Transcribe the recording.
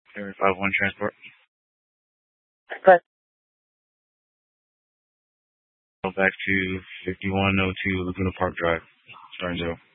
Area 51 transport. But Go back to 5102 Laguna Park Drive. Starting 0.